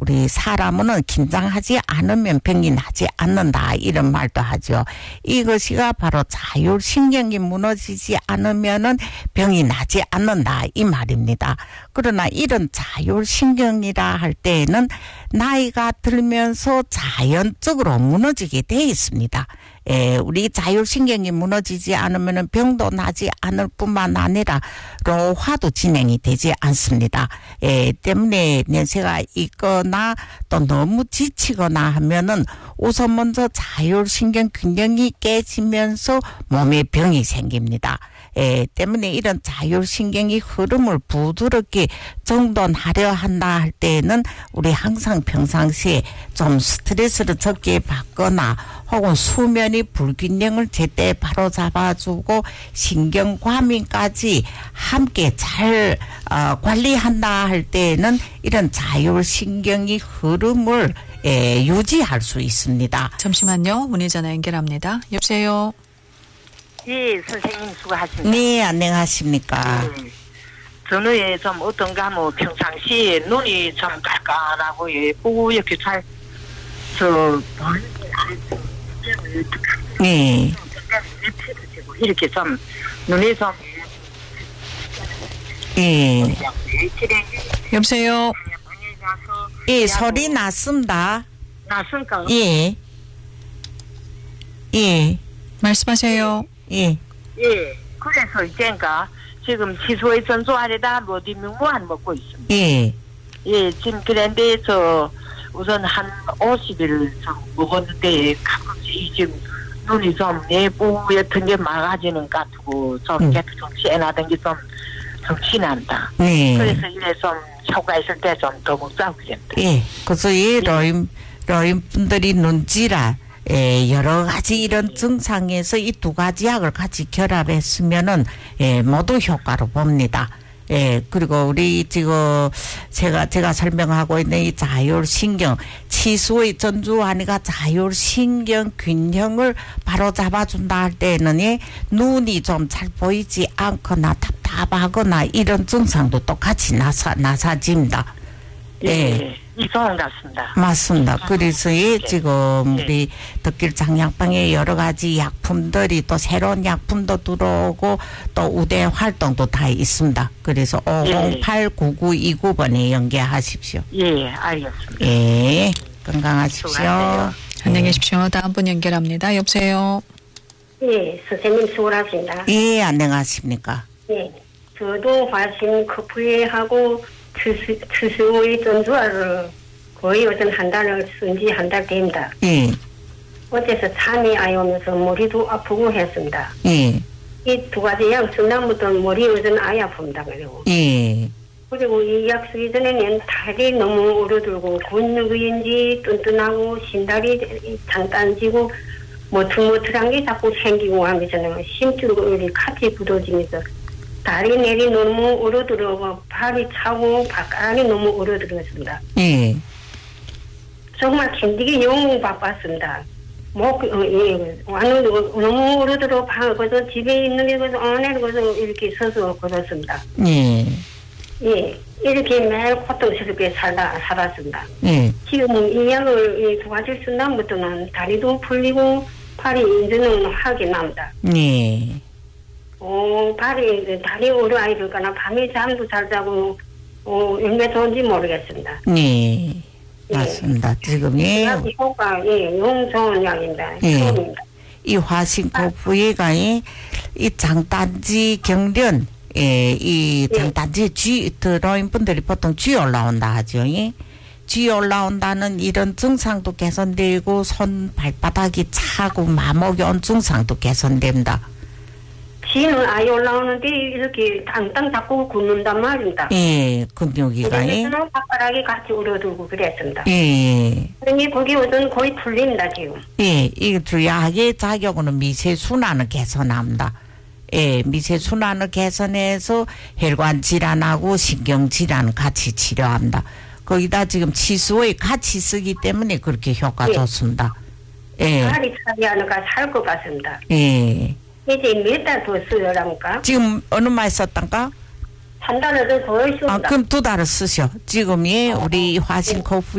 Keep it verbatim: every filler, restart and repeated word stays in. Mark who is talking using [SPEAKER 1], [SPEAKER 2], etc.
[SPEAKER 1] 우리 사람은 긴장하지 않으면 병이 나지 않는다 이런 말도 하죠. 이것이가 바로 자율신경이 무너지지 않으면은 병이 나지 않는다 이 말입니다. 그러나 이런 자율신경이라 할 때에는 나이가 들면서 자연적으로 무너지게 돼 있습니다. 예, 우리 자율신경이 무너지지 않으면 병도 나지 않을 뿐만 아니라 노화도 진행이 되지 않습니다. 예, 때문에 연세가 있거나 또 너무 지치거나 하면은 우선 먼저 자율신경 균형이 깨지면서 몸에 병이 생깁니다. 예, 때문에 이런 자율신경이 흐름을 부드럽게 정돈하려 한다 할 때에는 우리 항상 평상시에 좀 스트레스를 적게 받거나 혹은 수면이 불균형을 제때 바로 잡아주고 신경과민까지 함께 잘 어, 관리한다 할 때에는 이런 자율신경의 흐름을 예, 유지할 수 있습니다.
[SPEAKER 2] 잠시만요. 문의 전화 연결합니다. 여보세요.
[SPEAKER 3] 예, 선생님 수고하십니다.
[SPEAKER 1] 네, 안녕하십니까.
[SPEAKER 3] 네. 저는 예, 좀 어떤가 뭐 평상시에 눈이 좀 깔깔하고 예, 뿌옇게 잘, 저,
[SPEAKER 1] 네.
[SPEAKER 3] 이렇게 좀 눈이 좀
[SPEAKER 1] 예.
[SPEAKER 2] 여보세요.
[SPEAKER 1] 예, 소리 났습니다.
[SPEAKER 3] 났습니까?
[SPEAKER 1] 예. 예.
[SPEAKER 2] 말씀하세요.
[SPEAKER 1] 예.
[SPEAKER 3] 예. 그래서 이제가 지금 치수의 전조알에다 로디뮤무안 먹고 있습니다.
[SPEAKER 1] 예.
[SPEAKER 3] 예, 지금 그런데 저 우선 한 오십 일 좀 먹었는데 가끔씩 지금 눈이 좀 예쁘였던 게 막아지는 것 같고 좀
[SPEAKER 1] 음.
[SPEAKER 3] 계속 좀 시원하던 게 좀 좀 친한다.
[SPEAKER 1] 네.
[SPEAKER 3] 그래서 이래 좀 효과 있을 때 좀 더 먹자고 그랬다.
[SPEAKER 1] 예. 그래서 이 노인, 노인 분들이 눈질아, 예, 여러 가지 이런 증상에서 이 두 가지 약을 같이 결합했으면은, 예, 모두 효과로 봅니다. 예, 그리고 우리 지금 제가, 제가 설명하고 있는 이 자율신경, 치수의 전주환이가 자율신경 균형을 바로 잡아준다 할 때는 예, 눈이 좀 잘 보이지 않거나 답답하거나 이런 증상도 똑같이 나사, 나사집니다.
[SPEAKER 3] 예,
[SPEAKER 1] 예.
[SPEAKER 3] 이상한 것 같습니다.
[SPEAKER 1] 맞습니다. 그래서 예, 지금
[SPEAKER 3] 예.
[SPEAKER 1] 우리 덕길 장약방에 여러 가지 약품들이 또 새로운 약품도 들어오고 또 우대 활동도 다 있습니다. 그래서 오공팔 구구이구 번에 연계하십시오.
[SPEAKER 3] 예, 알겠습니다.
[SPEAKER 1] 예, 건강하십시오.
[SPEAKER 3] 수고하세요.
[SPEAKER 2] 안녕히 계십시오. 다음 분 연결합니다. 여보세요.
[SPEAKER 4] 예, 선생님 수고하십니다.
[SPEAKER 1] 예, 안녕하십니까.
[SPEAKER 4] 예, 저도 화신 커플하고 추수, 추수의 전주알을 거의 요즘 한 달을 쓴 지 한 달 됩니다.
[SPEAKER 1] 예,
[SPEAKER 4] 어째서 잠이 안 오면서 머리도 아프고 했습니다.
[SPEAKER 1] 예,
[SPEAKER 4] 이 두 가지 약 쓴 다음부터 머리 요즘 아예 아픕니다. 그리고
[SPEAKER 1] 예,
[SPEAKER 4] 그리고 이 약 쓰기 전에는 다리 너무 오려들고 근육인지 뚠뚠하고 신다리 장단지고 머퉁머퉁한 게 자꾸 생기고 하면서는 심줄이 같이 굳어지면서 다리 내리 너무 오려들어고 발이 차고 발가락이 너무 오려들었습니다.
[SPEAKER 1] 예,
[SPEAKER 4] 정말 힘들게 영 바빴습니다. 목, 어, 예, 완전 너무 오려들어 그래서 집에 있는 게 그래서 안에 그래서 이렇게 서서 걸었습니다.
[SPEAKER 1] 예,
[SPEAKER 4] 예, 이렇게 매일 고통스럽게 살다 살았습니다.
[SPEAKER 1] 예,
[SPEAKER 4] 지금 이 약을 두 가지 쓴 다음부터는 다리도 풀리고 팔이 이제는 하게 납니다.
[SPEAKER 1] 예.
[SPEAKER 4] 어, 발이, 다리 오르아이 들거나 밤에 잠도 잘 자고, 어, 얼마 좋은지 모르겠습니다.
[SPEAKER 1] 예, 맞습니다. 지금 예,
[SPEAKER 4] 약 효과, 예, 용 좋은 약입니다.
[SPEAKER 1] 예.
[SPEAKER 4] 처음입니다.
[SPEAKER 1] 이 화신코프가 이, 이 장단지 경련, 예, 이 장단지에 쥐 들어인 분들이 보통 쥐 올라온다 하죠. 예? 쥐 올라온다는 이런 증상도 개선되고 손 발바닥이 차고 마목이 온 증상도 개선됩니다.
[SPEAKER 4] 쥐는 아예 올라오는데 이렇게 땅땅 잡고 굽는단 말입니다.
[SPEAKER 1] 예, 근육이가 예,
[SPEAKER 4] 그래서는 발가락이 같이 오려들고 그랬습니다.
[SPEAKER 1] 예,
[SPEAKER 4] 그런데 거기 우선 거의 풀립니다, 지금.
[SPEAKER 1] 예, 이 약의 작용은 미세 순환을 개선합니다. 예, 미세 순환을 개선해서 혈관 질환하고 신경 질환 같이 치료합니다. 거기다 지금 치수에 같이 쓰기 때문에 그렇게 효과
[SPEAKER 4] 예.
[SPEAKER 1] 좋습니다. 예,
[SPEAKER 4] 발이 차지 않을까 살 것 같습니다.
[SPEAKER 1] 예.
[SPEAKER 4] 이제 몇 달 더 쓰려랍니까?
[SPEAKER 1] 지금 어느 말 썼단가?
[SPEAKER 4] 한 달을 더 있습니다.
[SPEAKER 1] 아, 그럼 두 달을 쓰셔. 지금이 우리 화신 코프